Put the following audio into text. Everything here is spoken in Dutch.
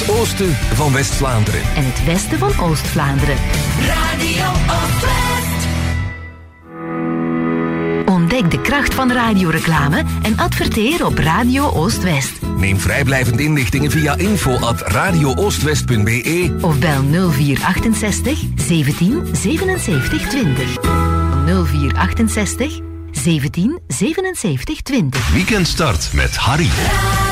Het oosten van West-Vlaanderen. En het westen van Oost-Vlaanderen. Radio Oost-West. Ontdek de kracht van radioreclame en adverteer op Radio Oost-West. Neem vrijblijvende inlichtingen via info@radiooostwest.be of bel 0468 17 77 20. 0468 17 77 20. Weekendstart met Harry.